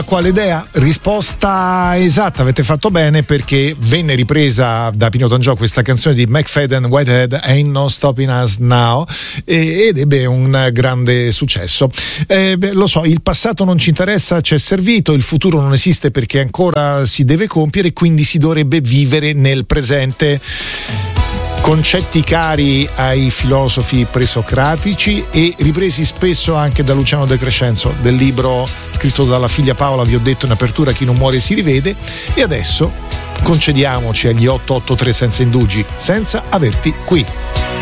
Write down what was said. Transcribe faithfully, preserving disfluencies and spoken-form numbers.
Quale idea? Risposta esatta, avete fatto bene, perché venne ripresa da Pino Tangiò questa canzone di McFadden, Whitehead, Ain't No Stopping Us Now, ed ebbe un grande successo. Eh, beh, lo so, il passato non ci interessa, ci è servito, il futuro non esiste perché ancora si deve compiere, quindi si dovrebbe vivere nel presente. Concetti cari ai filosofi presocratici e ripresi spesso anche da Luciano De Crescenzo, del libro scritto dalla figlia Paola, vi ho detto in apertura, Chi non muore si rivede. E adesso concediamoci agli otto otto tre senza indugi, senza averti qui.